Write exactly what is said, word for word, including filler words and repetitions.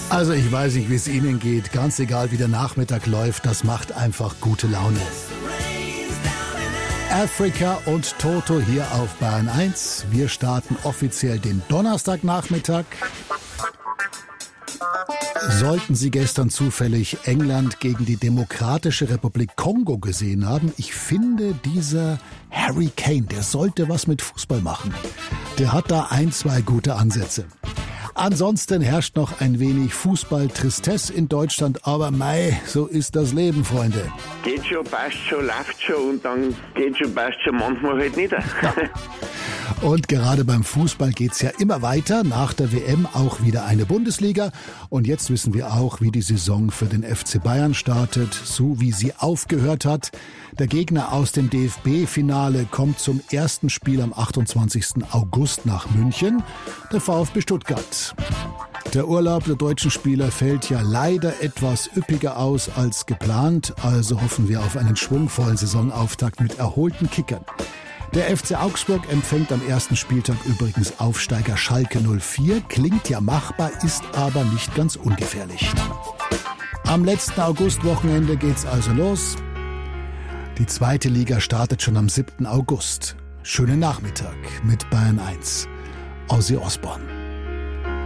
Also ich weiß nicht, wie es Ihnen geht. Ganz egal, wie der Nachmittag läuft, das macht einfach gute Laune. Africa und Toto hier auf Bayern eins. Wir starten offiziell den Donnerstagnachmittag. Sollten Sie gestern zufällig England gegen die Demokratische Republik Kongo gesehen haben, ich finde, dieser Harry Kane, der sollte was mit Fußball machen. Der hat da ein, zwei gute Ansätze. Ansonsten herrscht noch ein wenig Fußball-Tristesse in Deutschland, aber mei, so ist das Leben, Freunde. Geht schon, passt schon, läuft schon und dann geht schon, passt schon, manchmal halt nicht. Ja. Und gerade beim Fußball geht's ja immer weiter. Nach der W M auch wieder eine Bundesliga. Und jetzt wissen wir auch, wie die Saison für den F C Bayern startet, so wie sie aufgehört hat. Der Gegner aus dem D F B-Finale kommt zum ersten Spiel am achtundzwanzigsten August nach München, der VfB Stuttgart. Der Urlaub der deutschen Spieler fällt ja leider etwas üppiger aus als geplant, also hoffen wir auf einen schwungvollen Saisonauftakt mit erholten Kickern. Der F C Augsburg empfängt am ersten Spieltag übrigens Aufsteiger Schalke null vier. Klingt ja machbar, ist aber nicht ganz ungefährlich. Am letzten Augustwochenende geht's also los. Die zweite Liga startet schon am siebten August. Schönen Nachmittag mit Bayern eins. Ozzy Osbourne.